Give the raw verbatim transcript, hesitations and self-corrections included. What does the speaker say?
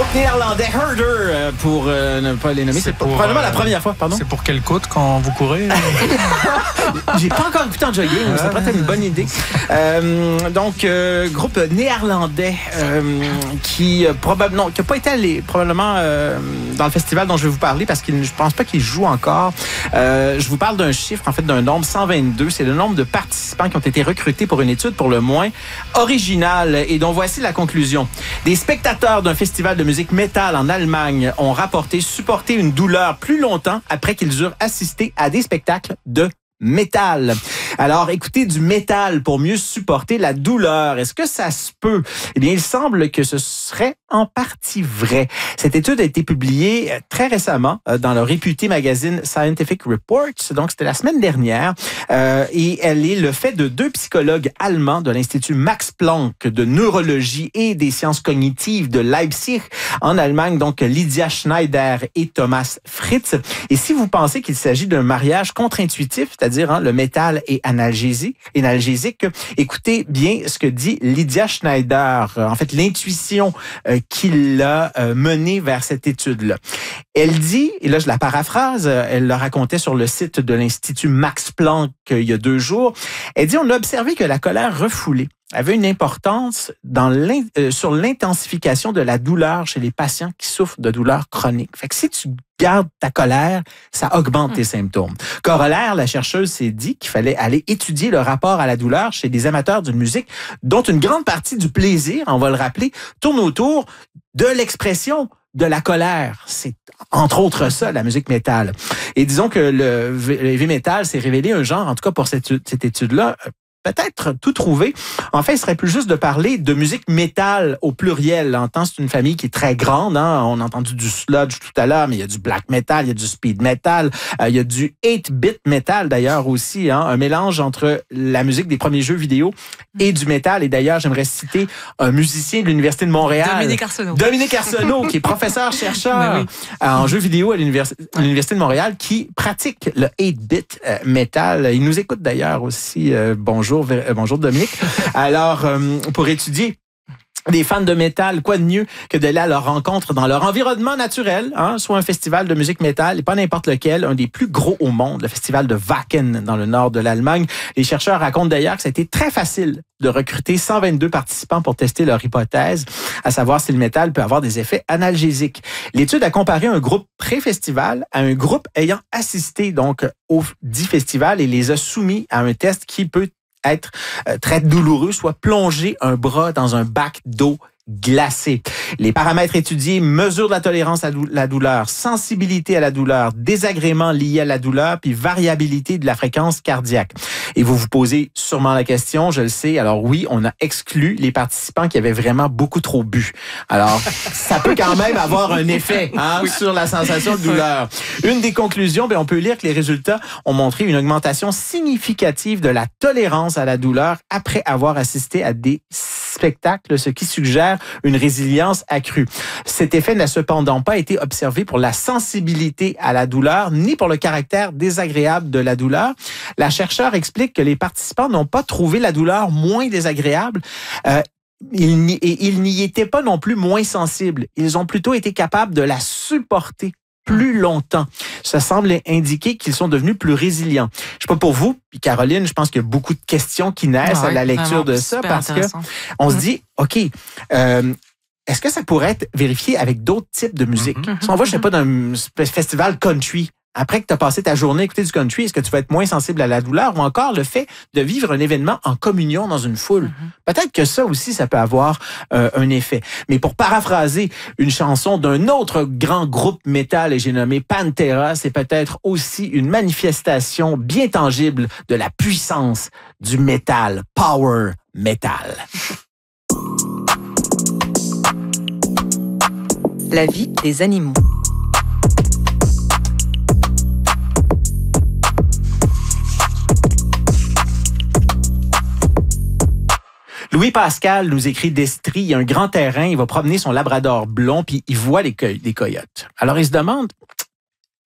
néerlandais Herder, pour euh, ne pas les nommer. C'est, c'est pour, probablement euh, la première fois, pardon. C'est pour quelle côte quand vous courez? J'ai pas encore écouté en jogging, mais ça pourrait être une bonne idée. Euh, donc, euh, groupe néerlandais euh, qui euh, probablement, qui a pas été allé probablement euh, dans le festival dont je vais vous parler parce que je pense pas qu'il joue encore. Euh, je vous parle d'un chiffre, en fait, d'un nombre cent vingt-deux. C'est le nombre de participants qui ont été recrutés pour une étude pour le moins originale et dont voici la conclusion. Des spectateurs d'un festival de musique métal en Allemagne ont rapporté supporter une douleur plus longtemps après qu'ils eurent assisté à des spectacles de métal. Alors, écoutez du métal pour mieux supporter la douleur. Est-ce que ça se peut? Eh bien, il semble que ce serait en partie vrai. Cette étude a été publiée très récemment dans le réputé magazine Scientific Reports. Donc, c'était la semaine dernière. Euh, et elle est le fait de deux psychologues allemands de l'Institut Max Planck de neurologie et des sciences cognitives de Leipzig en Allemagne. Donc, Lydia Schneider et Thomas Fritz. Et si vous pensez qu'il s'agit d'un mariage contre-intuitif, c'est-à-dire hein, le métal et analgésique, analgésique, écoutez bien ce que dit Lydia Schneider. En fait, l'intuition euh, qui l'a euh, menée vers cette étude-là. Elle dit, et là je la paraphrase, elle le racontait sur le site de l'Institut Max Planck il y a deux jours, elle dit, on a observé que la colère refoulée avait une importance dans l'in, euh, sur l'intensification de la douleur chez les patients qui souffrent de douleurs chroniques. Fait que si tu gardes ta colère, ça augmente mmh. tes symptômes. Corollaire, la chercheuse s'est dit qu'il fallait aller étudier le rapport à la douleur chez des amateurs d'une musique dont une grande partie du plaisir, on va le rappeler, tourne autour de l'expression de la colère. C'est entre autres ça, la musique métal. Et disons que le, le heavy metal s'est révélé un genre, en tout cas pour cette, cette étude-là, peut-être tout trouvé. En fait, il serait plus juste de parler de musique métal au pluriel. En tant, c'est une famille qui est très grande. Hein? On a entendu du sludge tout à l'heure, mais il y a du black metal, il y a du speed metal, euh, il y a du eight-bit metal d'ailleurs aussi. Hein? Un mélange entre la musique des premiers jeux vidéo et du métal. Et d'ailleurs, j'aimerais citer un musicien de l'Université de Montréal. Dominique Arsenault. Dominique Arsenault, qui est professeur-chercheur oui. en jeux vidéo à l'Université, à l'Université de Montréal, qui pratique le eight-bit euh, metal. Il nous écoute d'ailleurs aussi. Euh, bonjour. Bonjour, bonjour Dominique. Alors, euh, pour étudier des fans de métal, quoi de mieux que d'aller à leur rencontre dans leur environnement naturel, hein, soit un festival de musique métal, et pas n'importe lequel, un des plus gros au monde, le festival de Wacken dans le nord de l'Allemagne. Les chercheurs racontent d'ailleurs que ça a été très facile de recruter cent vingt-deux participants pour tester leur hypothèse, à savoir si le métal peut avoir des effets analgésiques. L'étude a comparé un groupe pré-festival à un groupe ayant assisté donc au dit festival et les a soumis à un test qui peut être euh, très douloureux, soit plonger un bras dans un bac d'eau glacé. Les paramètres étudiés, mesure de la tolérance à la douleur, sensibilité à la douleur, désagréments liés à la douleur, puis variabilité de la fréquence cardiaque. Et vous vous posez sûrement la question, je le sais, alors oui, on a exclu les participants qui avaient vraiment beaucoup trop bu. Alors, ça peut quand même avoir un effet hein, oui. sur la sensation de douleur. Une des conclusions, bien, on peut lire que les résultats ont montré une augmentation significative de la tolérance à la douleur après avoir assisté à des spectacles, ce qui suggère une résilience accrue. Cet effet n'a cependant pas été observé pour la sensibilité à la douleur, ni pour le caractère désagréable de la douleur. La chercheure explique que les participants n'ont pas trouvé la douleur moins désagréable. Euh, Ils n'y, et ils n'y étaient pas non plus moins sensibles. Ils ont plutôt été capables de la supporter plus longtemps. Ça semble indiquer qu'ils sont devenus plus résilients. Je sais pas pour vous, puis Caroline, je pense qu'il y a beaucoup de questions qui naissent ah oui, à la lecture de ça parce que on mmh. se dit, OK, euh, est-ce que ça pourrait être vérifié avec d'autres types de musique? Mmh. Si on va, je sais pas, dans un festival country, après que tu as passé ta journée à écouter du country, est-ce que tu vas être moins sensible à la douleur ou encore le fait de vivre un événement en communion dans une foule? Mm-hmm. Peut-être que ça aussi, ça peut avoir euh, un effet. Mais pour paraphraser une chanson d'un autre grand groupe métal, et j'ai nommé Pantera, c'est peut-être aussi une manifestation bien tangible de la puissance du métal, power metal. La vie des animaux. Louis Pascal nous écrit d'Estrie, il y a un grand terrain, il va promener son labrador blond, puis il voit les, co- les coyotes. Alors il se demande,